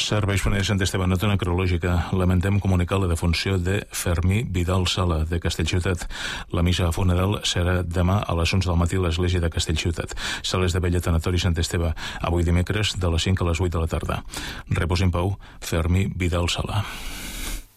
Serveis funeràries Sant Esteve, nota necrològica. Lamentem comunicar la defunció de Fermí Vidal Sala, de Castellciutat. La missa funeral serà demà a les 11 del matí a l'església de Castellciutat. Sales de Vella, Tanatori Sant Esteve, avui dimecres de les 5 a les 8 de la tarda. Repòs en pau, Fermí Vidal Sala.